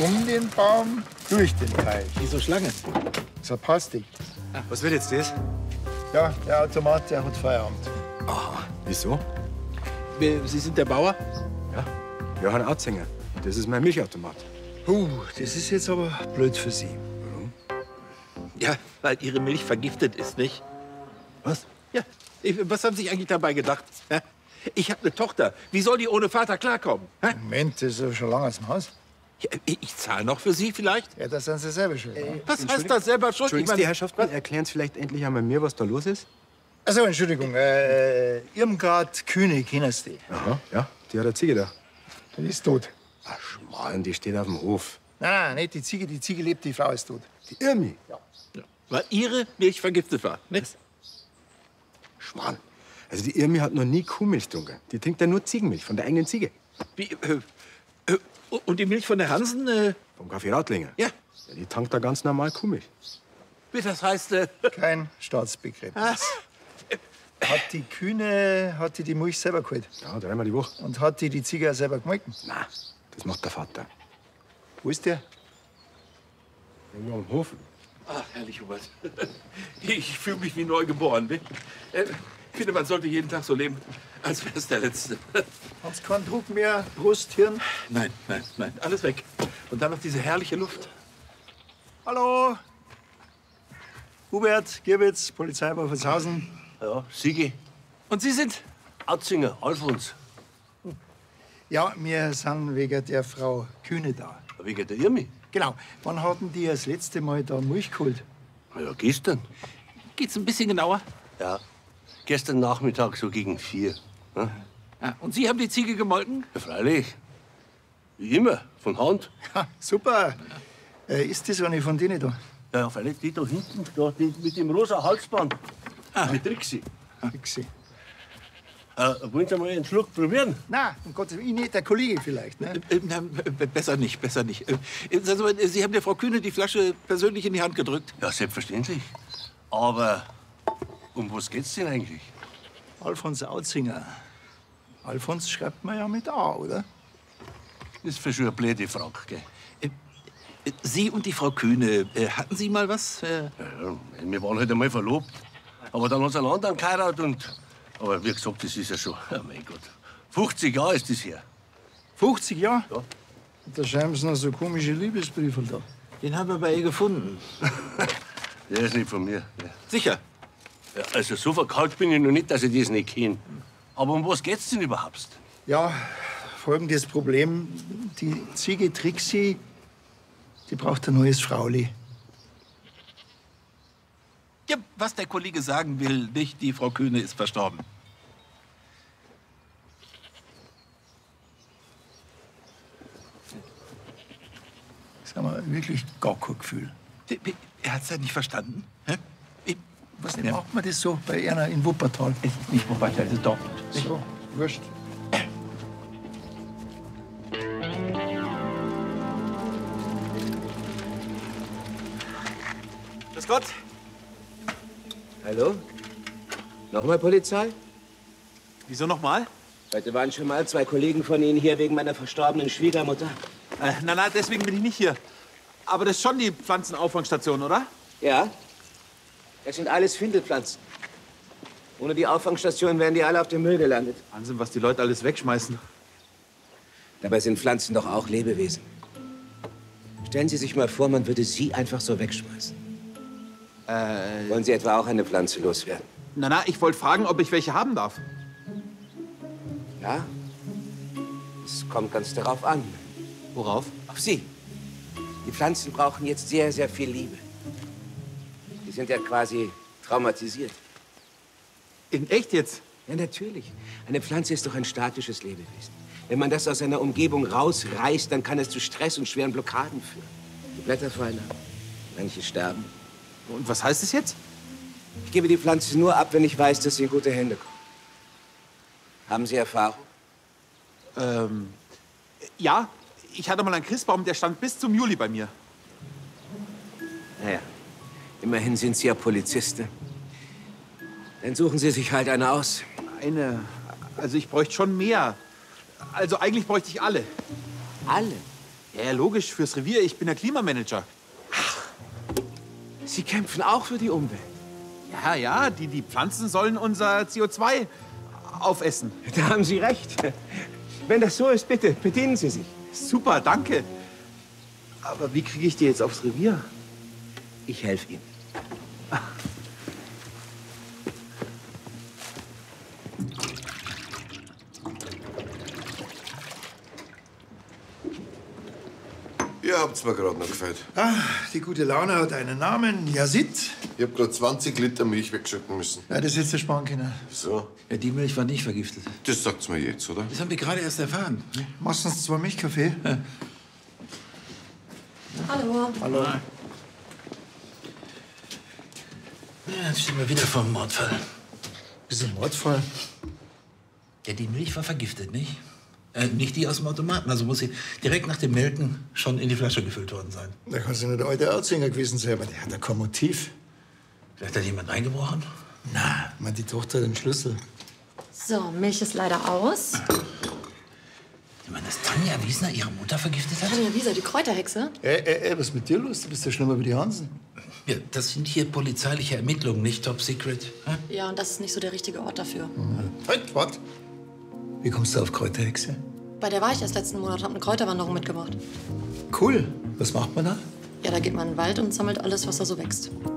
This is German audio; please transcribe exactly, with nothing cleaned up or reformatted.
um den Baum, durch den Teich. Wieso Schlange? Das ist ein Plastik. Ah, was wird jetzt das? Ja, der Automat, der hat Feierabend. Aha, wieso? Sie sind der Bauer? Ja, Johann Atzinger. Das ist mein Milchautomat. Puh, das ist jetzt aber blöd für Sie. Warum? Ja, weil Ihre Milch vergiftet ist, nicht? Was? Ja, ich- was haben Sie sich eigentlich dabei gedacht? Hä? Ich habe eine Tochter. Wie soll die ohne Vater klarkommen? Hä? Moment, das ist ja schon lange aus dem Haus. Ja, ich ich zahle noch für Sie vielleicht? Ja, das sind Sie selber schuld. ne? Was heißt das selber schuld? Ich Entschuldigen Sie, meine, die Herrschaften, erklären Sie vielleicht endlich einmal mir, was da los ist? Also, Entschuldigung, äh, Irmgard Kühne, kennen Sie die? Aha, ja, die hat eine Ziege da. Die ist tot. Ach, Schmarrn, die steht auf dem Hof. Nein, nein, nicht die Ziege, die Ziege lebt, die Frau ist tot. Die Irmi. ja, weil Ihre Milch vergiftet war, nicht? Schmarrn. Also die Irmi hat noch nie Kuhmilch getrunken. Die trinkt ja nur Ziegenmilch von der eigenen Ziege. Wie, äh, äh, und die Milch von der Hansen? Äh, Vom Kaffee Radlinger. ja, Ja, die tankt da ganz normal Kuhmilch. wie das heißt, äh, Kein Staatsbegriff. ah, Hat die Kühne, hat die die Milch selber geholt? Ja, dreimal die Woche. Und hat die die Ziege auch selber gemolken? Na, das macht der Vater. Wo ist der? Irgendwo am Hof. ach, herrlich, Hubert. Ich fühle mich wie neu geboren. Ne? Äh, Ich finde, man sollte jeden Tag so leben, als wäre es der letzte. Haben Sie keinen Druck mehr? Brust, Hirn? Nein, nein, nein, alles weg. Und dann noch diese herrliche Luft. Hallo? Hubert, Gierwitz, Polizei Wolfertshausen. Ja, Sigi, Und Sie sind? Atzinger, Alfons. Ja, wir sind wegen der Frau Kühne da. Wegen der Irmi. Genau. Wann hatten die das letzte Mal da Milch geholt? Na ja, gestern. Geht's ein bisschen genauer? Ja, gestern Nachmittag so gegen vier. Ja, Ah, und Sie haben die Ziege gemolken? ja freilich. Wie immer, von Hand. Ha, super. Äh, ist das eine von denen da? Ja, ja, freilich, die da hinten, da, die mit dem rosa Halsband. Ah, mit Trixi. Nixi. Äh, wollen Sie mal einen Schluck probieren? Na, um Gottes Willen, ich nicht, der Kollege vielleicht. Ne? Äh, na, äh, besser nicht, besser nicht. Äh, also, äh, Sie haben der Frau Kühne die Flasche persönlich in die Hand gedrückt. Ja, selbstverständlich. Aber um was geht's denn eigentlich? Alfons Auzinger. Alfons schreibt man ja mit A, oder? Das ist für schon eine blöde Frage, gell? Äh, äh, Sie und die Frau Kühne, äh, hatten Sie mal was? Äh, Ja, ja, wir waren halt einmal verlobt. Aber dann hat sie einen anderen geheiratet und... Aber wie gesagt, das ist ja schon... Oh mein Gott. fünfzig Jahre ist das her. fünfzig Jahre? Ja. Da schreiben sie noch so komische Liebesbriefe da. den haben wir bei ihr gefunden. Der ist nicht von mir. Ja. Sicher. Ja, also so verkalt bin ich noch nicht, dass ich das nicht kenne. Aber um was geht's denn überhaupt? Ja, folgendes Problem. Die Ziege Trixi, die braucht ein neues Frauli. Ja, was der Kollege sagen will, nicht die Frau Kühne ist verstorben. Das haben wir wirklich gar kein Gefühl. Er hat's ja nicht verstanden. Hä? Ich, Was denn, macht man das so bei einer in Wuppertal? es ist nicht Wuppertal, es ist Dortmund. So, wurscht. Grüß Gott. Hallo? Nochmal Polizei? Wieso nochmal? Heute waren schon mal zwei Kollegen von Ihnen hier wegen meiner verstorbenen Schwiegermutter. Äh, na, na, deswegen bin ich nicht hier. Aber das ist schon die Pflanzenauffangsstation, oder? Ja? Das sind alles Findelpflanzen. Ohne die Auffangstation wären die alle auf dem Müll gelandet. Wahnsinn, was die Leute alles wegschmeißen. Dabei sind Pflanzen doch auch Lebewesen. Stellen Sie sich mal vor, man würde sie einfach so wegschmeißen. Äh... Wollen Sie etwa auch eine Pflanze loswerden? Na, na, ich wollte fragen, ob ich welche haben darf. Ja? Es kommt ganz darauf an. Worauf? Auf Sie. Die Pflanzen brauchen jetzt sehr, sehr viel Liebe. Die sind ja quasi traumatisiert. In echt jetzt? Ja, natürlich. Eine Pflanze ist doch ein statisches Lebewesen. Wenn man das aus seiner Umgebung rausreißt, dann kann es zu Stress und schweren Blockaden führen. Die Blätter fallen ab, manche sterben. Und was heißt es jetzt? Ich gebe die Pflanze nur ab, wenn ich weiß, dass sie in gute Hände kommt. Haben Sie Erfahrung? Ähm, ja, ich hatte mal einen Christbaum, der stand bis zum Juli bei mir. Naja, immerhin sind Sie ja Polizisten. Dann suchen Sie sich halt eine aus. Eine, also ich bräuchte schon mehr. Also eigentlich bräuchte ich alle. Alle? Ja, ja, logisch, fürs Revier. Ich bin der Klimamanager. Sie kämpfen auch für die Umwelt. Ja, ja, die, die Pflanzen sollen unser C O zwei aufessen. Da haben Sie recht. Wenn das so ist, bitte, bedienen Sie sich. Super, danke. Aber wie kriege ich die jetzt aufs Revier? Ich helfe Ihnen. Ihr habt's mir gerade noch gefällt. Ah, die gute Laune hat einen Namen, Yazid. Ich hab gerade zwanzig Liter Milch wegschütten müssen. Ja, das hättest du sparen können. So, Ja, die Milch war nicht vergiftet. das sagt's mir jetzt, oder? Das haben wir gerade erst erfahren. Machst du uns zwei Milchkaffee? Hallo. Hallo. Ja, jetzt stehen wir wieder vor dem Mordfall. Ist ein Mordfall? Ja, die Milch war vergiftet, nicht? Äh, nicht die aus dem Automaten. Also muss sie direkt nach dem Melken schon in die Flasche gefüllt worden sein. Da kann es ja nicht der alte Erzinger gewesen sein, aber der hat ja kein Motiv. Vielleicht hat jemand eingebrochen? Na, man, die Tochter hat den Schlüssel. So, Milch ist leider aus. Ich meine, dass Tanja Wiesner ihre Mutter vergiftet hat? Tanja Wieser, die Kräuterhexe? Ey, ey, ey, was ist mit dir los? Du bist ja schlimmer wie die Hansen. Ja, das sind hier polizeiliche Ermittlungen, nicht top secret. Hä? Ja, und das ist nicht so der richtige Ort dafür. Halt, wart. Wie kommst du auf Kräuterhexe? Bei der war ich erst letzten Monat, hab eine Kräuterwanderung mitgemacht. Cool. Was macht man da? Ja, da geht man in den Wald und sammelt alles, was da so wächst.